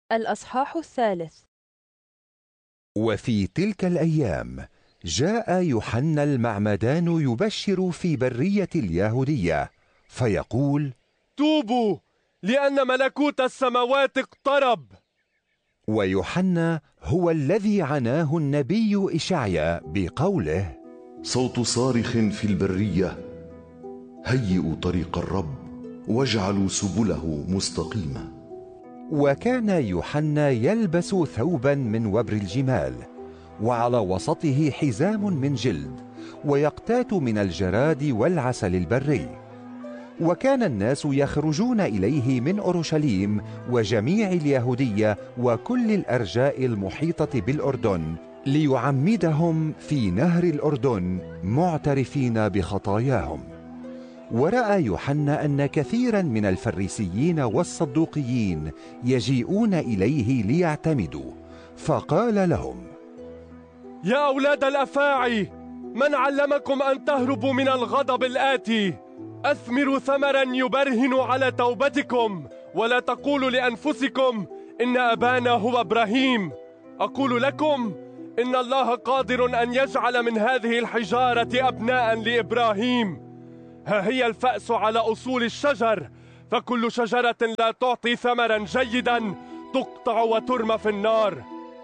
الأصحاح 3. وفي تلك الأيام جاء يوحنا المعمدان يبشر في برية اليهودية فيقول: توبوا لأن ملكوت السماوات اقترب. ويوحنا هو الذي عناه النبي إشعيا بقوله: صوت صارخ في البرية، هيئوا طريق الرب واجعلوا سبله مستقيمة. وكان يوحنا يلبس ثوبا من وبر الجمال، وعلى وسطه حزام من جلد، ويقتات من الجراد والعسل البري. وكان الناس يخرجون إليه من أورشليم وجميع اليهودية وكل الأرجاء المحيطة بالأردن ليعمدهم في نهر الأردن معترفين بخطاياهم. ورأى يوحنا أن كثيرا من الفريسيين والصدوقيين يجيئون إليه ليعتمدوا، فقال لهم: يا أولاد الأفاعي، من علمكم أن تهربوا من الغضب الآتي؟ أثمروا ثمرا يبرهن على توبتكم، ولا تقولوا لأنفسكم إن أبانا هو إبراهيم. أقول لكم إن الله قادر أن يجعل من هذه الحجارة أبناء لإبراهيم. ها هي الفأس على أصول الشجر، فكل شجرة لا تعطي ثمرا جيدا تقطع وترمى في النار.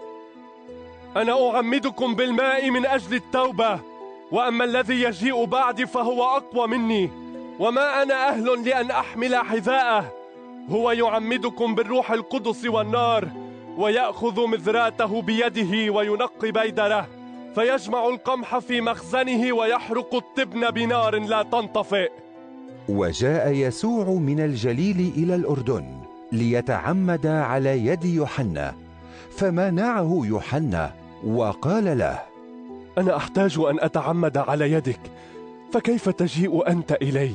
أنا أعمدكم بالماء من أجل التوبة، وأما الذي يجيء بعدي فهو أقوى مني، وما أنا أهل لأن أحمل حذاءه. هو يعمدكم بالروح القدس والنار، ويأخذ مذراته بيده وينقي بيدره، فيجمع القمح في مخزنه ويحرق التبن بنار لا تنطفئ. وجاء يسوع من الجليل إلى الأردن ليتعمد على يد يوحنا، فمنعه يوحنا وقال له: أنا أحتاج أن أتعمد على يدك، فكيف تجيء أنت إلي؟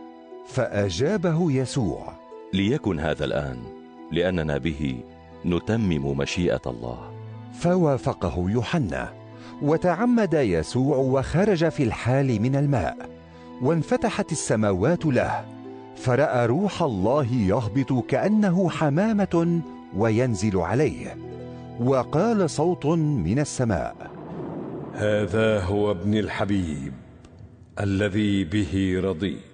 فأجابه يسوع: ليكن هذا الآن، لأننا به نتمم مشيئة الله. فوافقه يوحنا، وتعمد يسوع وخرج في الحال من الماء، وانفتحت السماوات له، فرأى روح الله يهبط كأنه حمامة وينزل عليه، وقال صوت من السماء: هذا هو ابن الحبيب الذي به رضيت.